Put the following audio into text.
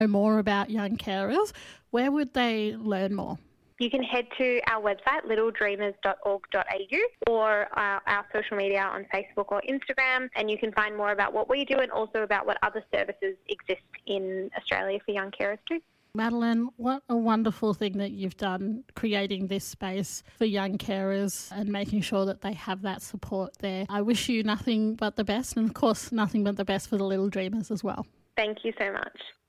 more about young carers, where would they learn more? You can head to our website, littledreamers.org.au, or our social media on Facebook or Instagram, and you can find more about what we do and also about what other services exist in Australia for young carers too. Madeline, what a wonderful thing that you've done, creating this space for young carers and making sure that they have that support there. I wish you nothing but the best, and of course nothing but the best for the Little Dreamers as well. Thank you so much.